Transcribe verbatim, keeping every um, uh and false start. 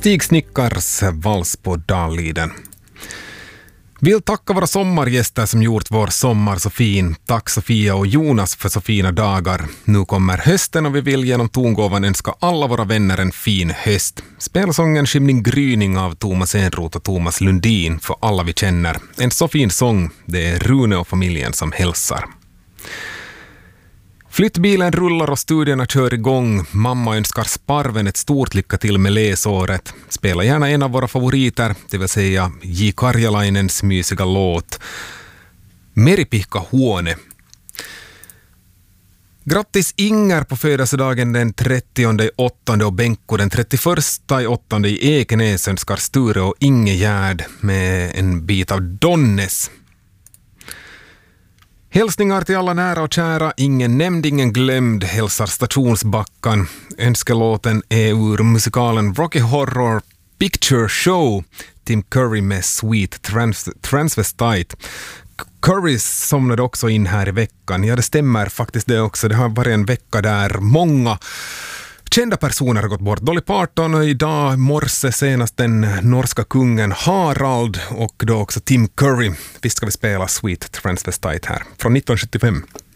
Stig Snickars vals på Dalliden. Vill tacka våra sommargäster som gjort vår sommar så fin. Tack Sofia och Jonas för så fina dagar. Nu kommer hösten och vi vill genom tongåvan önska alla våra vänner en fin höst. Spelsången Skymning Gryning av Thomas Enroth och Thomas Lundin för alla vi känner. En så fin sång, det är Rune och familjen som hälsar. Flyttbilen rullar och studierna kör igång. Mamma önskar Sparven ett stort lycka till med läsåret. Spela gärna en av våra favoriter, det vill säga J. Karjalainens mysiga låt Meripihka huone. Grattis Inger på födelsedagen den trettionde åttonde och Benko den trettioförsta åttonde i Ekenäs önskar Sture och Inge Gärd med en bit av Donnes. Hälsningar till alla nära och kära, ingen nämnd, ingen glömd, hälsar Stationsbackan. Önskelåten är ur musikalen Rocky Horror Picture Show, Tim Curry med Sweet Trans- Transvestite. Curry somnade också in här i veckan. Ja, det stämmer faktiskt det också. Det har varit en vecka där många kända personer har gått bort. Dolly Parton och idag morse senast den norska kungen Harald och då också Tim Curry. Visst ska vi spela Sweet Transvestite här från nittonhundrasjuttiofem.